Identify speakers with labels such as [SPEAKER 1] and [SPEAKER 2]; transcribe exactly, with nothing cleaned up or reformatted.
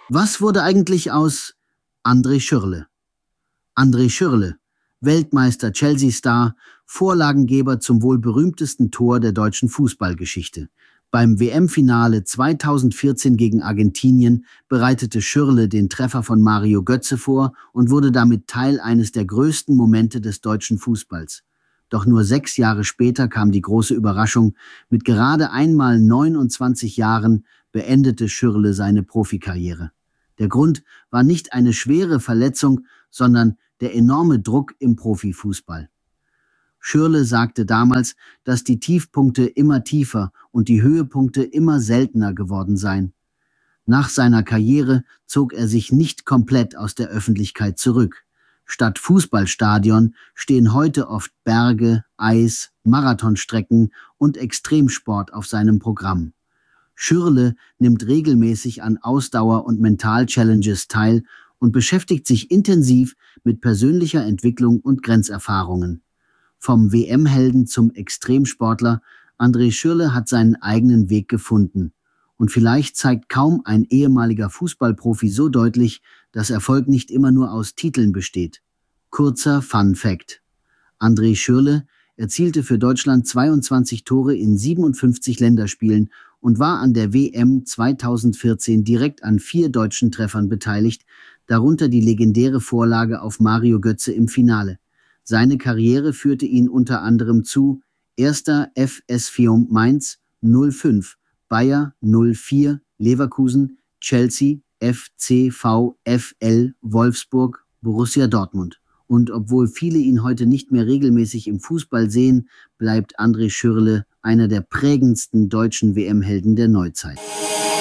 [SPEAKER 1] Was wurde eigentlich aus André Schürrle? André Schürrle, Weltmeister, Chelsea-Star, Vorlagengeber zum wohl berühmtesten Tor der deutschen Fußballgeschichte. Beim W M-Finale zweitausendvierzehn gegen Argentinien bereitete Schürrle den Treffer von Mario Götze vor und wurde damit Teil eines der größten Momente des deutschen Fußballs. Doch nur sechs Jahre später kam die große Überraschung: Mit gerade einmal neunundzwanzig Jahren beendete Schürrle seine Profikarriere. Der Grund war nicht eine schwere Verletzung, sondern der enorme Druck im Profifußball. Schürrle sagte damals, dass die Tiefpunkte immer tiefer und die Höhepunkte immer seltener geworden seien. Nach seiner Karriere zog er sich nicht komplett aus der Öffentlichkeit zurück. Statt Fußballstadion stehen heute oft Berge, Eis, Marathonstrecken und Extremsport auf seinem Programm. Schürrle nimmt regelmäßig an Ausdauer- und Mental-Challenges teil und beschäftigt sich intensiv mit persönlicher Entwicklung und Grenzerfahrungen. Vom W M-Helden zum Extremsportler, André Schürrle hat seinen eigenen Weg gefunden. Und vielleicht zeigt kaum ein ehemaliger Fußballprofi so deutlich, dass Erfolg nicht immer nur aus Titeln besteht. Kurzer Fun Fact: André Schürrle erzielte für Deutschland zweiundzwanzig Tore in siebenundfünfzig Länderspielen und war an der W M zweitausendvierzehn direkt an vier deutschen Treffern beteiligt, darunter die legendäre Vorlage auf Mario Götze im Finale. Seine Karriere führte ihn unter anderem zu erster F S Fiume Mainz null fünf, Bayer null vier, Leverkusen, Chelsea, F C VfL Wolfsburg, Borussia Dortmund. Und obwohl viele ihn heute nicht mehr regelmäßig im Fußball sehen, bleibt André Schürrle einer der prägendsten deutschen W M-Helden der Neuzeit.